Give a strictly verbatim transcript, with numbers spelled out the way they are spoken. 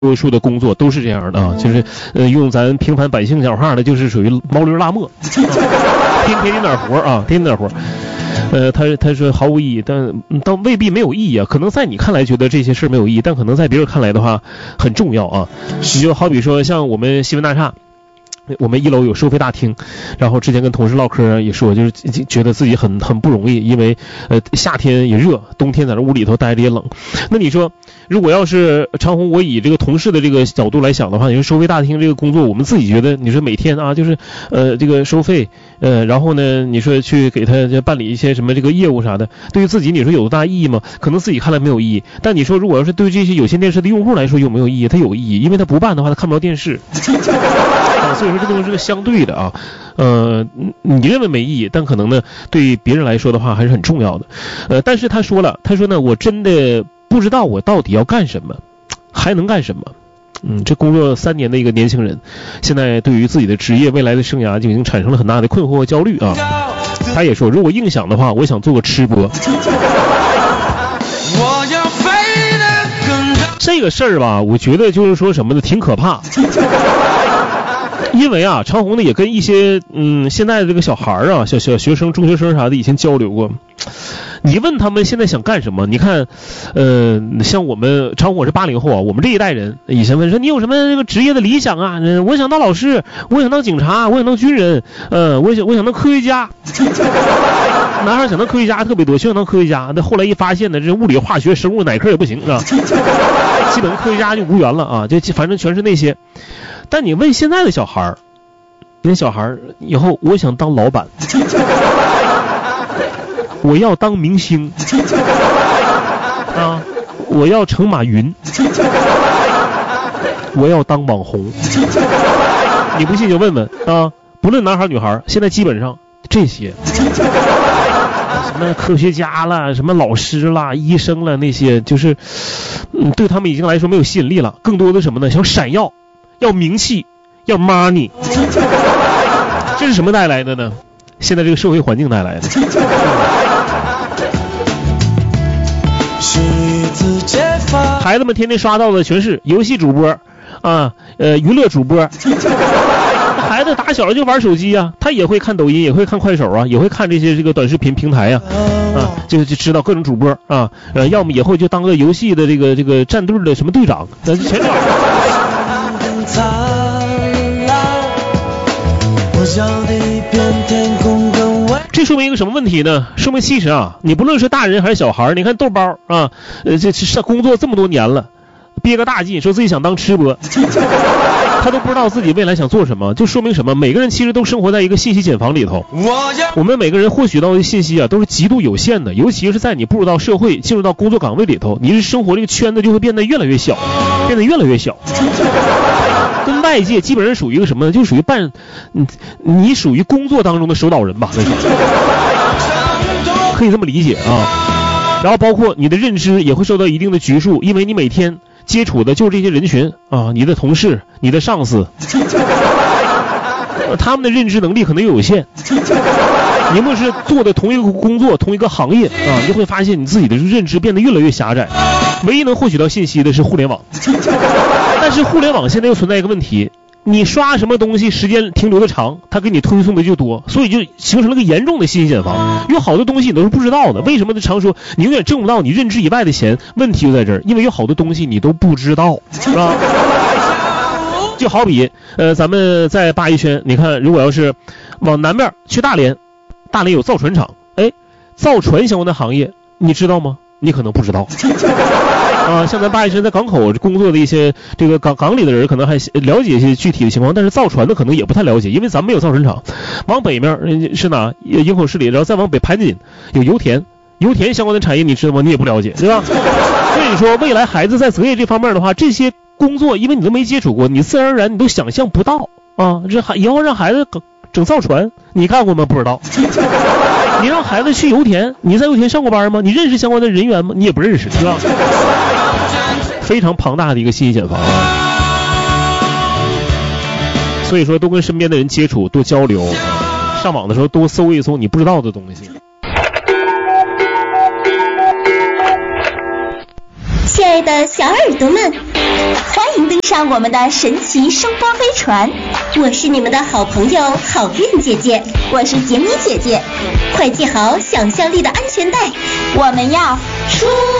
多数的工作都是这样的啊，就是呃用咱平凡百姓讲话的，就是属于毛驴拉磨，啊、天天天点活啊，天天点活。呃，他他说毫无意义，但但未必没有意义啊。可能在你看来觉得这些事没有意义，但可能在别人看来的话很重要啊。你就好比说像我们新闻大厦。我们一楼有收费大厅，然后之前跟同事唠嗑也说，就是觉得自己很很不容易，因为呃夏天也热，冬天在这屋里头待着也冷。那你说，如果要是长虹，我以这个同事的这个角度来想的话，你说收费大厅这个工作，我们自己觉得，你说每天啊，就是呃这个收费，呃然后呢，你说去给他办理一些什么这个业务啥的，对于自己你说有多大意义吗？可能自己看来没有意义，但你说如果要是对这些有线电视的用户来说有没有意义？它有意义，因为他不办的话，他看不着电视。啊、所以说这东西是个相对的啊，呃，你认为没意义，但可能呢，对别人来说的话还是很重要的。呃，但是他说了，他说呢，我真的不知道我到底要干什么，还能干什么。嗯，这工作三年的一个年轻人，现在对于自己的职业未来的生涯就已经产生了很大的困惑和焦虑啊。他也说，如果硬想的话，我想做个吃播。这个事儿吧，我觉得就是说什么呢，挺可怕。因为啊，长虹呢也跟一些嗯现在的这个小孩啊、小小学生、中学生啥的以前交流过。你问他们现在想干什么？你看，呃，像我们长虹我是八零后啊，我们这一代人以前问说你有什么这个职业的理想啊？呃、我想当老师，我想当警察，我想当军人，呃，我想我想当科学家。男孩想当科学家特别多，想当科学家。那后来一发现呢，这物理、化学、生物哪科也不行啊，基本科学家就无缘了啊，就反正全是那些。但你问现在的小孩儿，那小孩儿以后我想当老板，我要当明星啊，我要乘马云，我要当网红。你不信就问问啊，不论男孩女孩，现在基本上这些什么科学家啦，什么老师啦，医生啦，那些就是嗯，对他们已经来说没有吸引力了，更多的什么呢？想闪耀，要名气，要 money。 这是什么带来的呢？现在这个社会环境带来的。孩子们天天刷到的全是游戏主播啊，呃娱乐主播。孩子打小就玩手机啊，他也会看抖音，也会看快手啊，也会看这些这个短视频平台呀、啊，啊，就就知道各种主播啊，呃，要么以后就当个游戏的这个这个战队的什么队长，呃，全找。这说明一个什么问题呢？说明其实啊，你不论是大人还是小孩，你看豆包啊，呃，这上工作这么多年了，憋个大劲，说自己想当吃播。他都不知道自己未来想做什么，就说明什么？每个人其实都生活在一个信息茧房里头。我们每个人获取到的信息啊，都是极度有限的，尤其是在你步入到社会、进入到工作岗位里头，你是生活这个圈子就会变得越来越小，变得越来越小。跟外界基本上属于一个什么呢？就属于半，嗯，你属于工作当中的守岛人吧，那是可以这么理解啊。然后包括你的认知也会受到一定的拘束，因为你每天接触的就是这些人群啊，你的同事、你的上司，他们的认知能力可能又有限。你们是做的同一个工作、同一个行业啊，你就会发现你自己的认知变得越来越狭窄。唯一能获取到信息的是互联网，但是互联网现在又存在一个问题。你刷什么东西时间停留的长，它给你推送的就多，所以就形成了个严重的信息茧房。有好多东西你都是不知道的，为什么常说你永远挣不到你认知以外的钱？问题就在这儿，因为有好多东西你都不知道，是吧？就好比呃，咱们在鲅鱼圈，你看如果要是往南面去大连，大连有造船厂，哎，造船相关的行业你知道吗？你可能不知道。啊，像咱鲅鱼圈在港口工作的一些这个港港里的人可能还了解一些具体的情况，但是造船的可能也不太了解，因为咱们没有造船厂。往北面是哪？营口市里，然后再往北盘锦有油田，油田相关的产业你知道吗？你也不了解，对吧？所以说未来孩子在择业这方面的话，这些工作因为你都没接触过，你自然而然你都想象不到啊。这以后让孩子整造船，你看过吗？不知道。你让孩子去油田，你在油田上过班吗？你认识相关的人员吗？你也不认识，是吧？非常庞大的一个信息茧房，所以说多跟身边的人接触，多交流，上网的时候多搜一搜你不知道的东西。 亲爱的小耳朵们， 欢迎登上我们的神奇声波飞船，我是你们的好朋友好运姐姐，我是杰米姐姐，快系好想象力的安全带，我们要出